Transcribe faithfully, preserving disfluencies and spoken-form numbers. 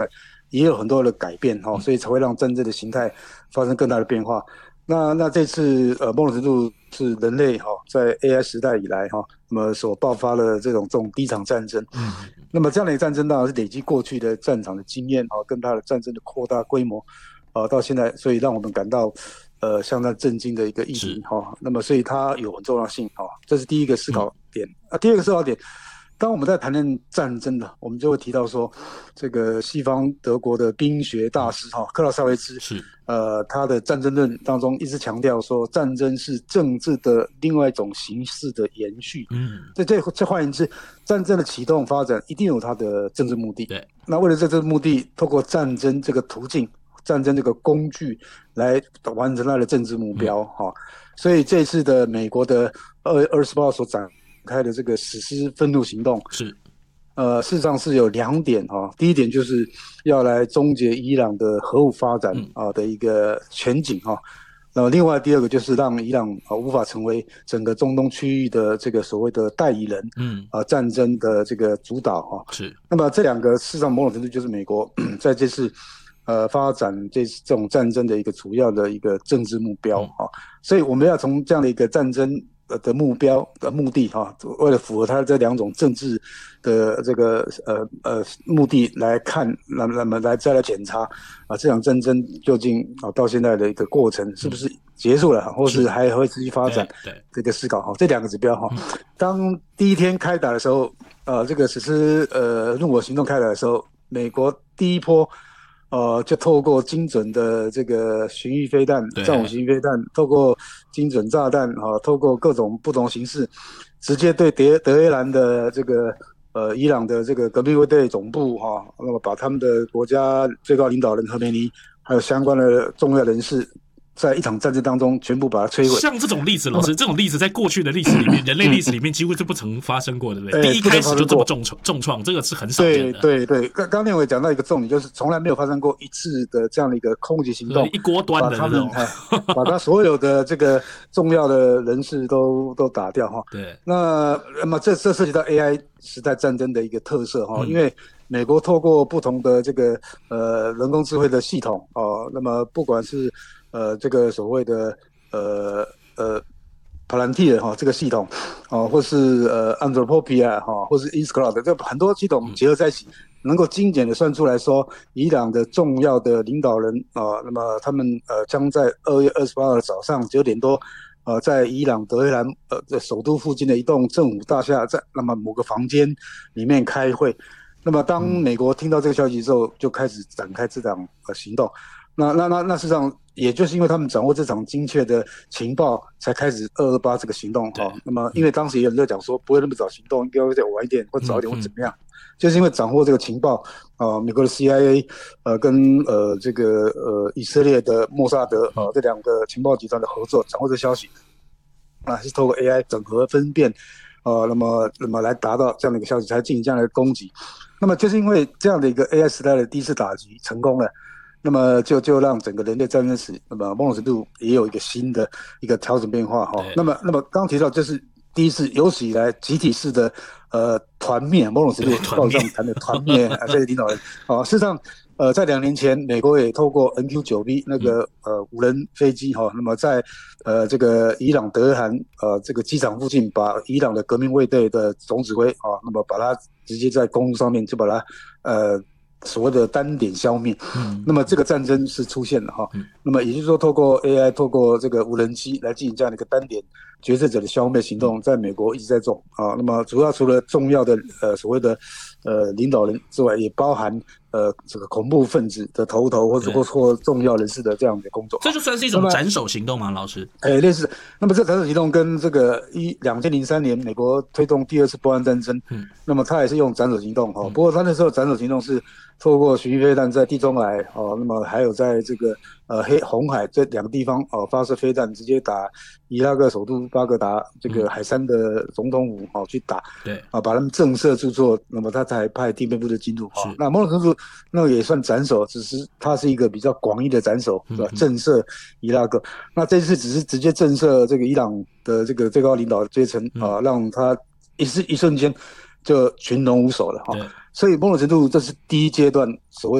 也有很多的改变哈，所以才会让战争的形态发生更大的变化。那那这次呃某种程度是人类哈在 A I 时代以来哈，那么所爆发的这种这种第一场战争。 嗯， 那么这样的一个战争当然是累积过去的战场的经验啊，跟它的战争的扩大规模啊，到现在，所以让我们感到呃相当震惊的一个议题哈。那么所以它有很重要性哈，这是第一个思考点。啊，第二个思考点。当我们在谈论战争的，我们就会提到说，这个西方德国的兵学大师哈克劳塞维兹， 是呃，他的战争论当中一直强调说，战争是政治的另外一种形式的延续。 嗯， 这这这换言之，战争的启动发展一定有它的政治目的。 对， 那为了这政治目的，透过战争这个途径、战争这个工具来完成它的政治目标哈、嗯。所以这次的美国的二二十八号所展开的这个实施愤怒行动是， 呃，事实上是有两点哈、哦。第一点就是要来终结伊朗的核武发展啊的一个前景哈。那、嗯、么另外第二个就是让伊朗啊无法成为整个中东区域的这个所谓的代理人， 嗯啊战争的这个主导哈。 是。 那么这两个事实上某种程度就是美国在这次呃发展这这种战争的一个主要的一个政治目标哈、嗯。所以我们要从这样的一个战争的目标的目的哈，为了符合它这两种政治的这个呃呃目的来看，那么那么来再来检查啊这场战争究竟啊到现在的一个过程是不是结束了，或是还会持续发展？ 对，对这个思考哈，这两个指标哈。当第一天开打的时候，呃，这个实施呃怒火行动开打的时候，美国第一波。呃，就透过精准的这个巡弋飞弹、战斧巡弋飞弹，透过精准炸弹啊，透过各种不同形式，直接对德德黑兰的这个呃伊朗的这个革命卫队总部哈、啊，那么把他们的国家最高领导人何梅尼还有相关的重要人士，在一场战争当中全部把它摧毁。 像这种例子，老师，这种例子在过去的历史里面，人类历史里面几乎是不曾发生过，对不对？ 欸、 第一开始就这么重重创，这个是很少见的。 对对对，刚刚那位讲到一个重点，就是从来没有发生过一次的这样的一个空袭行动， 一锅端的把他们把他所有的这个重要的人士都都打掉哈。 对， 那那么这这涉及到 A I 时代战争的一个特色哈、嗯，因为美国透过不同的这个呃人工智慧的系统哦，那么不管是呃这个所谓的呃呃。Palantir 哈这个系统，哦，或是呃 Anthropic 哈，或是 Inscloud， 这很多系统结合在一起，能够精简的算出来说，伊朗的重要的领导人啊、呃，那么他们呃将在二月二十八号的早上九点多，呃，在伊朗德黑兰呃的首都附近的一栋政府大厦，在那么某个房间里面开会。那么当美国听到这个消息之后，就开始展开这场呃行动。那那那那事实上，也就是因为他们掌握这场精确的情报，才开始二二八这个行动哈、哦。那么，因为当时也有人在讲说，不会那么早行动，应该会再晚一点，或早一点，或怎么样？嗯嗯、就是因为掌握这个情报啊、呃，美国的 C I A 呃跟呃这个呃以色列的莫萨德啊、呃、这两个情报集团的合作，掌握这消息啊，是透过 A I 整合分辨啊、呃，那么那么来达到这样的一个消息，才进行这样的攻击。那么就是因为这样的一个 A I 时代的第一次打击成功了。那么就就让整个人类战争史，那么某种程度也有一个新的一个调整变化哈。那么那么刚提到这是第一次有史以来集体式的呃团灭，某种程度报上谈的团灭啊这些领导人啊，事实上呃在两年前美国也透过 N Q 九 B 那个呃无人飞机哈，那么在呃这个伊朗德黑兰呃这个机场附近把伊朗的革命卫队的总指挥啊，那么把他直接在公路上面就把他呃。所谓的单点消灭，嗯，那么这个战争是出现了哈，嗯，那么也就是说，透过 A I， 透过这个无人机来进行这样的一个单点决策者的消灭行动，在美国一直在做啊。那么主要除了重要的呃所谓的呃领导人之外，也包含呃这个恐怖分子的头头或者或或重要人士的这样的工作。 这就算是一种斩首行动吗，老师？ 哎，类似。那么这斩首行动跟这个一两千零三年美国推动第二次波湾战争，嗯，那么他也是用斩首行动哈、嗯，不过他那时候斩首行动是透过巡弋飞弹在地中海哦，那么还有在这个呃黑红海这两个地方哦发射飞弹，直接打伊拉克首都巴格达这个海山的总统府哦去打， 对啊把他们震慑住之后，那么他才派地面部队进入啊。那某种程度那个也算斩首，只是它是一个比较广义的斩首，是吧？嗯、震慑伊拉克。那这次只是直接震慑这个伊朗的这个最高领导阶层啊、嗯，让他一时一瞬间就群龙无首了哈。所以某种程度这是第一阶段所谓